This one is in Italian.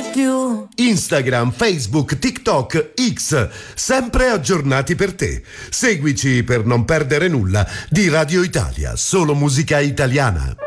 più. Instagram, Facebook, TikTok, X, sempre aggiornati per te. Seguici per non perdere nulla di Radio Italia, solo musica italiana.